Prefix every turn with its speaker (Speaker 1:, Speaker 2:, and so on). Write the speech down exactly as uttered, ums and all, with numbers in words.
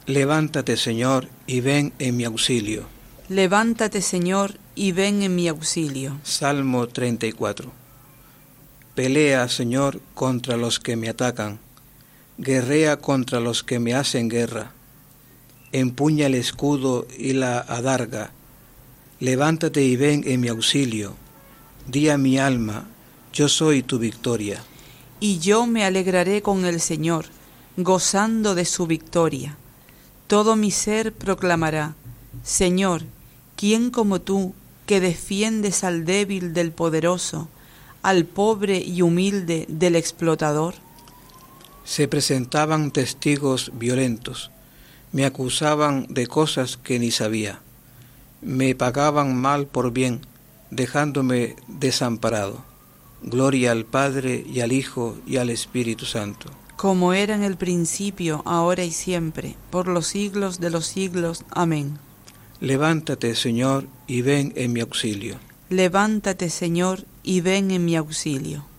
Speaker 1: Levántate, Señor, y ven en mi auxilio.
Speaker 2: Levántate, Señor, y ven en mi auxilio.
Speaker 1: Salmo treinta y cuatro. Pelea, Señor, contra los que me atacan. Guerrea contra los que me hacen guerra. Empuña el escudo y la adarga. Levántate y ven en mi auxilio. Di a mi alma, yo soy tu victoria.
Speaker 2: Y yo me alegraré con el Señor, gozando de su victoria. Todo mi ser proclamará, Señor, ¿quién como tú, que defiendes al débil del poderoso, al pobre y humilde del explotador?
Speaker 1: Se presentaban testigos violentos, me acusaban de cosas que ni sabía, me pagaban mal por bien, dejándome desamparado. Gloria al Padre y al Hijo y al Espíritu Santo.
Speaker 2: Como era en el principio, ahora y siempre, por los siglos de los siglos. Amén.
Speaker 1: Levántate, Señor, y ven en mi auxilio.
Speaker 2: Levántate, Señor, y ven en mi auxilio.